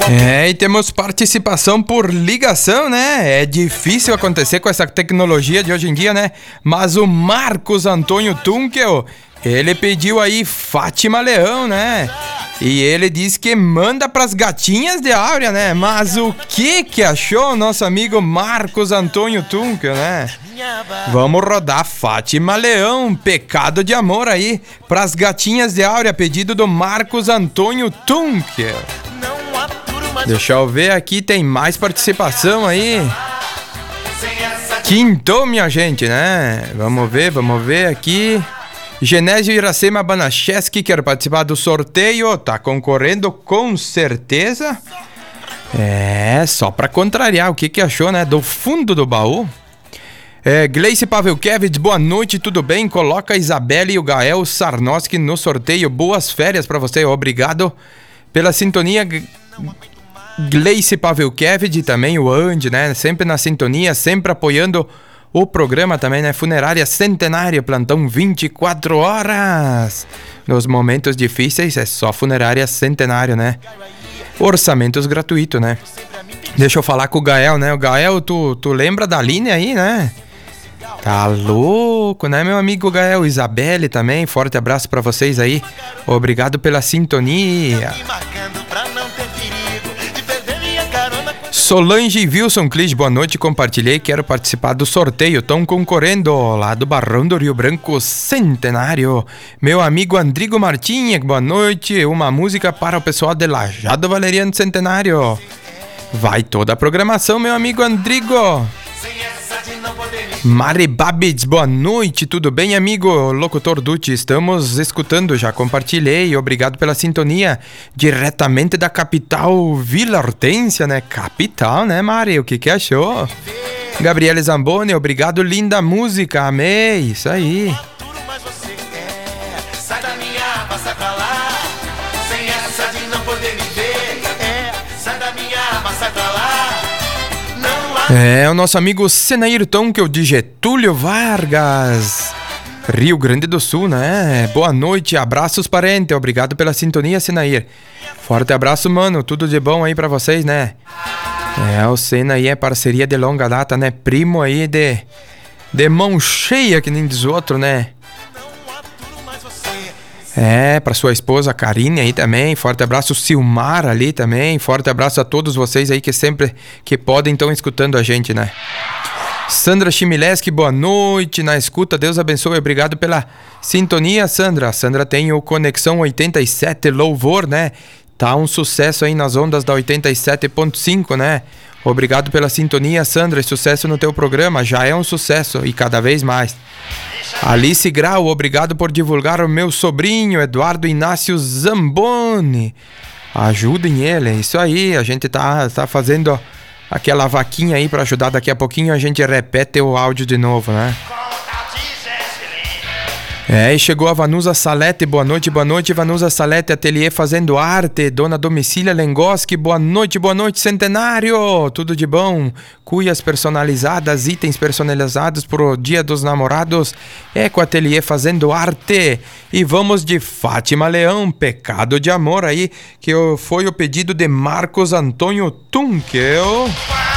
É, e temos participação por ligação, né? É difícil acontecer com essa tecnologia de hoje em dia, né? Mas o Marcos Antônio Tunkel, ele pediu aí Fátima Leão, né? E ele disse que manda pras gatinhas de Áurea, né? Mas o que achou o nosso amigo Marcos Antônio Tunkel, né? Vamos rodar Fátima Leão, Pecado de Amor aí, pras gatinhas de Áurea, pedido do Marcos Antônio Tunkel. Deixa eu ver aqui, tem mais participação aí. Quintou, minha gente, né? Vamos ver aqui. Genésio Iracema Banacheski quer participar do sorteio, tá concorrendo com certeza. É, só pra contrariar, o que achou, né? Do fundo do baú. Gleice Pavelkevich, boa noite, tudo bem? Coloca a Isabelle e o Gael Sarnoski no sorteio. Boas férias pra você, obrigado pela sintonia. Gleice Pavelkevich e também o Andy, né? Sempre na sintonia, sempre apoiando o programa também, né? Funerária Centenário, plantão 24 horas. Nos momentos difíceis é só Funerária Centenário, né? Orçamentos gratuitos, né? Deixa eu falar com o Gael, né? O Gael, tu lembra da linha aí, né? Tá louco, né, meu amigo Gael? Isabelle também, forte abraço pra vocês aí. Obrigado pela sintonia. Solange Wilson Clis, boa noite, compartilhei, quero participar do sorteio, estão concorrendo lá do Barrão do Rio Branco Centenário. Meu amigo Andrigo Martinha, boa noite, uma música para o pessoal de Lajado Valeriano Centenário. Vai toda a programação, meu amigo Andrigo. Mari Babitz, boa noite, tudo bem, amigo? Locutor Dutti, estamos escutando, já compartilhei, obrigado pela sintonia, diretamente da capital Vila Hortência, né? Capital, né, Mari? O que achou? Gabriele Zamboni, obrigado, linda música, amei, isso aí. Sai da minha, passa pra lá, sem essa de não poder me ver, sai da minha, passa pra lá. É, o nosso amigo Senair Tonkel de Getúlio Vargas, Rio Grande do Sul, né? Boa noite, abraços parente, obrigado pela sintonia, Senair. Forte abraço, mano, tudo de bom aí pra vocês, né? É, o Sena aí é parceria de longa data, né? Primo aí de mão cheia, que nem diz outro, né? É, pra sua esposa Karine aí também, forte abraço, Silmar ali também, forte abraço a todos vocês aí que sempre que podem estão escutando a gente, né? Sandra Chimileski, boa noite, na escuta, Deus abençoe, obrigado pela sintonia, Sandra. Sandra tem o Conexão 87 Louvor, né? Tá um sucesso aí nas ondas da 87.5, né? Obrigado pela sintonia, Sandra, sucesso no teu programa, já é um sucesso e cada vez mais. Alice Grau, obrigado por divulgar o meu sobrinho, Eduardo Inácio Zamboni. Ajudem ele, é isso aí, a gente tá fazendo aquela vaquinha aí pra ajudar, daqui a pouquinho a gente repete o áudio de novo, né? É, e chegou a Vanusa Salete, boa noite, Vanusa Salete, Ateliê Fazendo Arte, Dona Domicília Lengoski, boa noite, Centenário, tudo de bom, cuias personalizadas, itens personalizados pro Dia dos Namorados, é com Ateliê Fazendo Arte, e vamos de Fátima Leão, Pecado de Amor aí, que foi o pedido de Marcos Antônio Tunkel.